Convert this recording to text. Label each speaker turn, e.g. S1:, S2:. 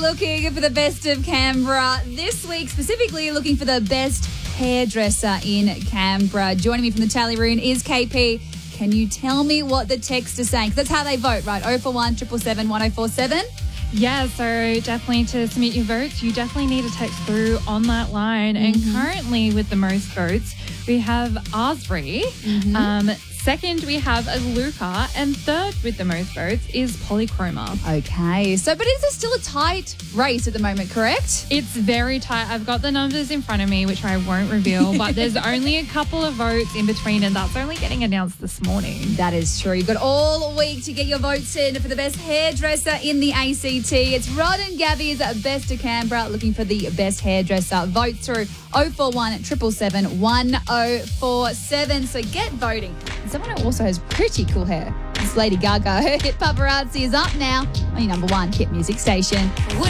S1: looking for the best of Canberra. This week, specifically looking for the best hairdresser in Canberra. Joining me from the tally room is KP. Can you tell me what the text is saying? 'Cause that's how they vote, right? 041 777 1047.
S2: Yeah, so definitely to submit your votes, you definitely need to text through on that line. And currently with the most votes, we have Arsbury. Second, we have Luca. And third with the most votes is Polychroma.
S1: Okay, but is it still a tight race at the moment, correct?
S2: It's very tight. I've got the numbers in front of me, which I won't reveal, but there's only a couple of votes in between, and that's only getting announced this morning.
S1: That is true. You've got all week to get your votes in for the best hairdresser in the ACT. It's Rod and Gabby's Best of Canberra, looking for the best hairdresser. Vote through 041 777 1047. So get voting. And someone who also has pretty cool hair is Lady Gaga. Her hit Paparazzi is up now on your number one hit music station.